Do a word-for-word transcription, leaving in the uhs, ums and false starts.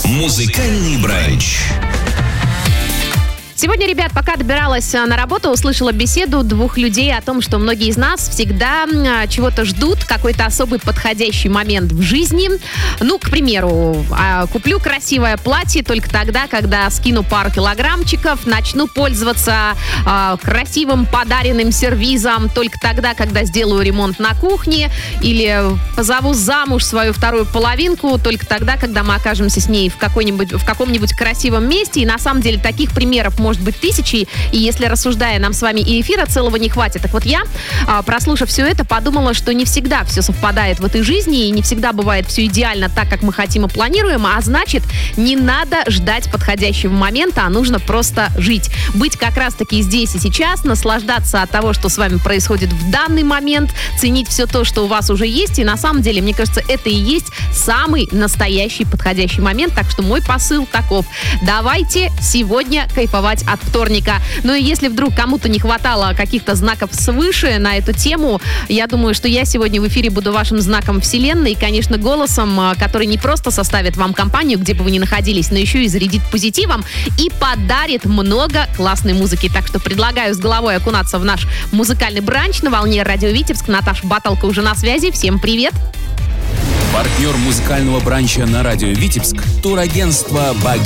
Музыкальный бранч. Сегодня, ребят, пока добиралась на работу, услышала беседу двух людей о том, что многие из нас всегда чего-то ждут, какой-то особый подходящий момент в жизни. Ну, к примеру, куплю красивое платье только тогда, когда скину пару килограммчиков, начну пользоваться красивым подаренным сервизом только тогда, когда сделаю ремонт на кухне, или позову замуж свою вторую половинку только тогда, когда мы окажемся с ней в, какой-нибудь, в каком-нибудь красивом месте. И на самом деле таких примеров может быть тысячи, и если, рассуждая, нам с вами и эфира целого не хватит. Так вот я, прослушав все это, подумала, что не всегда все совпадает в этой жизни, и не всегда бывает все идеально так, как мы хотим и планируем, а значит, не надо ждать подходящего момента, а нужно просто жить. Быть как раз-таки здесь и сейчас, наслаждаться от того, что с вами происходит в данный момент, ценить все то, что у вас уже есть, и на самом деле, мне кажется, это и есть самый настоящий подходящий момент, так что мой посыл таков. Давайте сегодня кайфовать от вторника. Ну и если вдруг кому-то не хватало каких-то знаков свыше на эту тему, я думаю, что я сегодня в эфире буду вашим знаком вселенной и, конечно, голосом, который не просто составит вам компанию, где бы вы ни находились, но еще и зарядит позитивом и подарит много классной музыки. Так что предлагаю с головой окунаться в наш музыкальный бранч на волне Радио Витебск. Наташа Баталка уже на связи. Всем привет! Партнер музыкального бранча на Радио Витебск — турагентство «Баги».